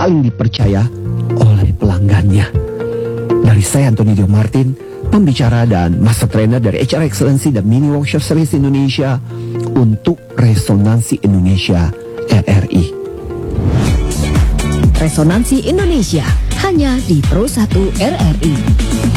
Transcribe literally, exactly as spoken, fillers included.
paling dipercaya oleh pelanggannya. Dari saya Anthony Dio Martin, pembicara dan master trainer dari H R Excellency dan Mini Workshop Service Indonesia untuk Resonansi Indonesia R R I. Resonansi Indonesia hanya di Pro satu R R I.